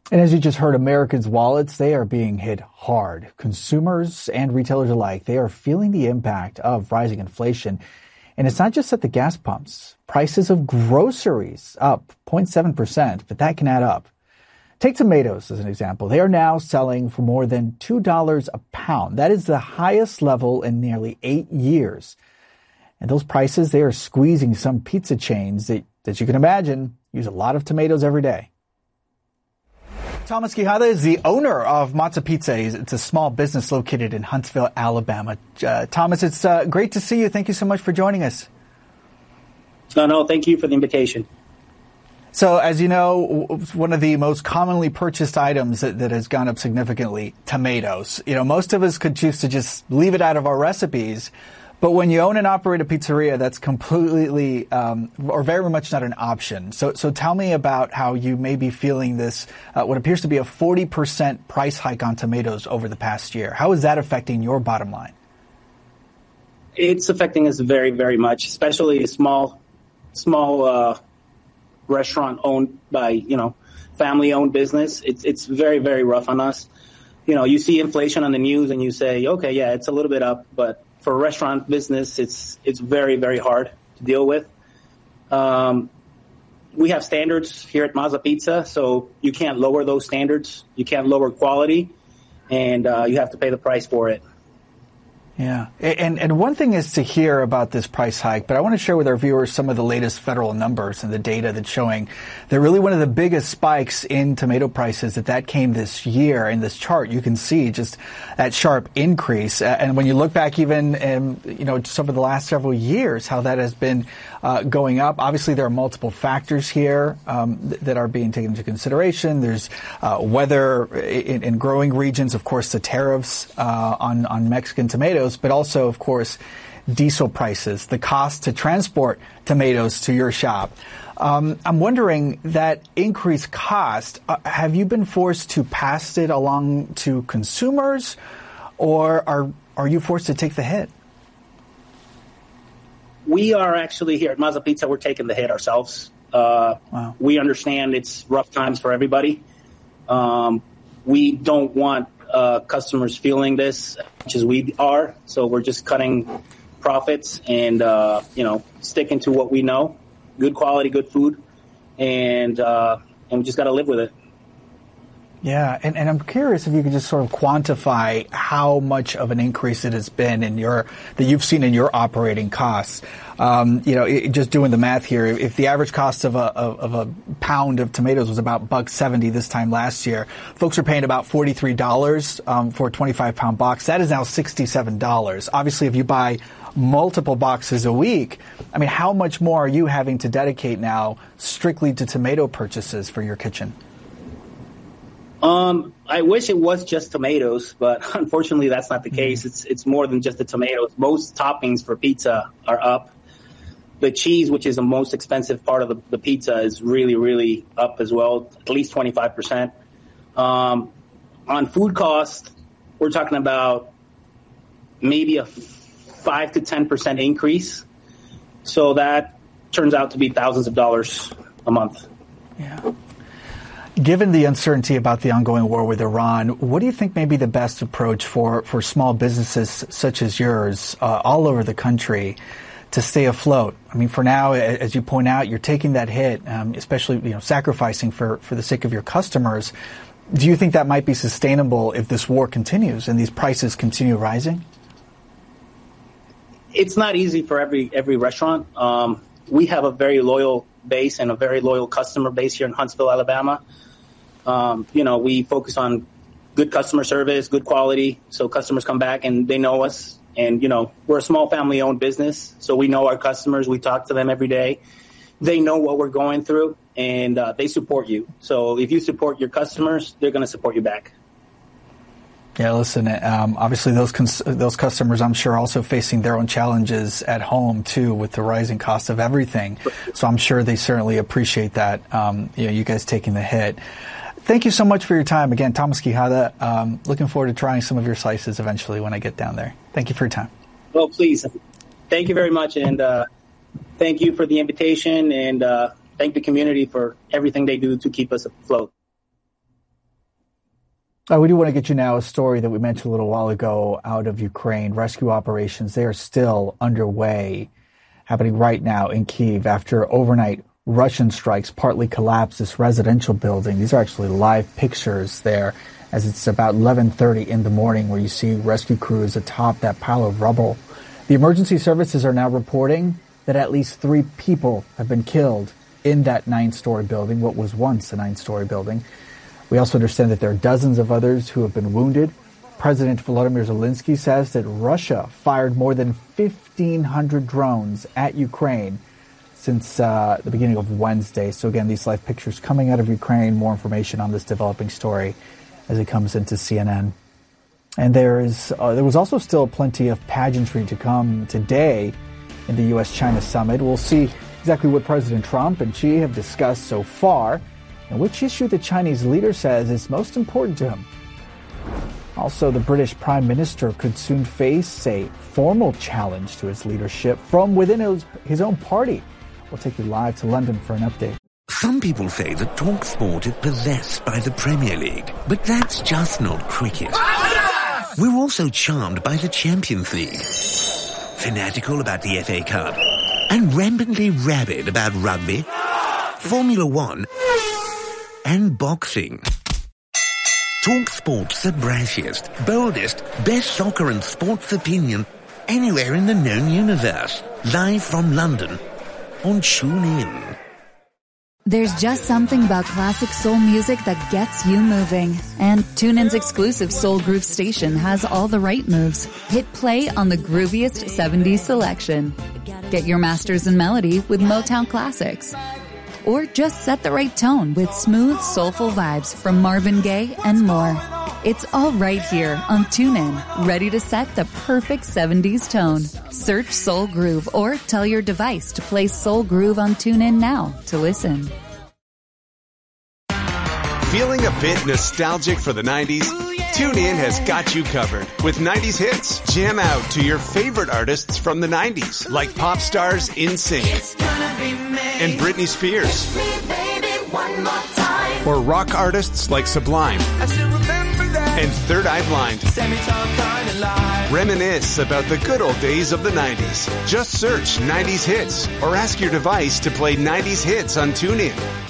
And as you just heard, Americans' wallets, they are being hit hard. Consumers and retailers alike, they are feeling the impact of rising inflation. And it's not just at the gas pumps. Prices of groceries up 0.7%, but that can add up. Take tomatoes as an example. They are now selling for more than $2 a pound. That is the highest level in nearly 8 years. And those prices, they are squeezing some pizza chains that you can imagine use a lot of tomatoes every day. Thomas Quijada is the owner of Mazza Pizza. It's a small business located in Huntsville, Alabama. Thomas, it's great to see you. Thank you so much for joining us. No, thank you for the invitation. So, as you know, one of the most commonly purchased items that has gone up significantly, tomatoes. You know, most of us could choose to just leave it out of our recipes. But when you own and operate a pizzeria, that's completely or very much not an option. So tell me about how you may be feeling this, what appears to be a 40% price hike on tomatoes over the past year. How is that affecting your bottom line? It's affecting us very, very much, especially a small restaurant owned by, family-owned business. It's very, very rough on us. You see inflation on the news and you say, okay, yeah, it's a little bit up, but for a restaurant business, it's very, very hard to deal with. We have standards here at Mazza Pizza, so you can't lower those standards. You can't lower quality, and you have to pay the price for it. Yeah. And one thing is to hear about this price hike, but I want to share with our viewers some of the latest federal numbers and the data that's showing that really one of the biggest spikes in tomato prices that came this year. In this chart, you can see just that sharp increase. And when you look back even, just over the last several years, how that has been going up. Obviously, there are multiple factors here that are being taken into consideration. There's weather in growing regions, of course, the tariffs on Mexican tomatoes, but also, of course, diesel prices, the cost to transport tomatoes to your shop. I'm wondering that increased cost, have you been forced to pass it along to consumers, or are you forced to take the hit? We are actually here at Mazza Pizza, we're taking the hit ourselves. Wow. We understand it's rough times for everybody. We don't want customers feeling this as much as we are, so we're just cutting profits and sticking to what we know: good quality, good food, and we just got to live with it. Yeah, and I'm curious if you could just sort of quantify how much of an increase it has been that you've seen in your operating costs. Just doing the math here, if the average cost of a pound of tomatoes was about $1.70 this time last year, folks are paying about $43 for a 25-pound box. That is now $67. Obviously, if you buy multiple boxes a week, I mean, how much more are you having to dedicate now strictly to tomato purchases for your kitchen? I wish it was just tomatoes, but unfortunately that's not the case. It's more than just the tomatoes. Most toppings for pizza are up. The cheese, which is the most expensive part of the pizza, is really, really up as well, at least 25%. On food cost, we're talking about maybe a 5 to 10% increase. So that turns out to be thousands of dollars a month. Yeah. Given the uncertainty about the ongoing war with Iran, what do you think may be the best approach for small businesses such as yours all over the country to stay afloat? I mean, for now, as you point out, you're taking that hit, especially sacrificing for the sake of your customers. Do you think that might be sustainable if this war continues and these prices continue rising? It's not easy for every restaurant. We have a very loyal base and a very loyal customer base here in Huntsville, Alabama. We focus on good customer service, good quality, so customers come back and they know us. And, we're a small family-owned business, so we know our customers. We talk to them every day. They know what we're going through, and they support you. So if you support your customers, they're going to support you back. Yeah, listen, obviously those customers, I'm sure, also facing their own challenges at home, too, with the rising cost of everything. So I'm sure they certainly appreciate that, you guys taking the hit. Thank you so much for your time. Again, Thomas Quijada, looking forward to trying some of your slices eventually when I get down there. Thank you for your time. Well, please. Thank you very much. And thank you for the invitation. And thank the community for everything they do to keep us afloat. We do want to get you now a story that we mentioned a little while ago out of Ukraine. Rescue operations, they are still underway, happening right now in Kyiv after overnight Russian strikes partly collapsed this residential building. These are actually live pictures there as it's about 11:30 in the morning where you see rescue crews atop that pile of rubble. The emergency services are now reporting that at least 3 people have been killed in that 9-story building, what was once a 9-story building. We also understand that there are dozens of others who have been wounded. President Volodymyr Zelensky says that Russia fired more than 1,500 drones at Ukraine since the beginning of Wednesday. So again, these live pictures coming out of Ukraine, more information on this developing story as it comes into CNN. And there was also still plenty of pageantry to come today in the U.S.-China summit. We'll see exactly what President Trump and Xi have discussed so far and which issue the Chinese leader says is most important to him. Also, the British Prime Minister could soon face a formal challenge to his leadership from within his own party. We'll take you live to London for an update. Some people say that TalkSport is possessed by the Premier League, but that's just not cricket. We're also charmed by the Champions League, fanatical about the FA Cup, and rampantly rabid about rugby, Formula One, and boxing. TalkSport's the brashiest, boldest, best soccer and sports opinion anywhere in the known universe. Live from London on TuneIn. There's just something about classic soul music that gets you moving. And TuneIn's exclusive Soul Groove station has all the right moves. Hit play on the grooviest 70s selection. Get your masters in melody with Motown classics. Or just set the right tone with smooth, soulful vibes from Marvin Gaye and more. It's all right here on TuneIn, ready to set the perfect 70s tone. Search Soul Groove or tell your device to play Soul Groove on TuneIn now to listen. Feeling a bit nostalgic for the 90s? TuneIn has got you covered. With 90s hits, jam out to your favorite artists from the 90s, like pop stars NSYNC and Britney Spears. Or rock artists like Sublime and Third Eye Blind. Reminisce about the good old days of the 90s. Just search 90s hits or ask your device to play 90s hits on TuneIn.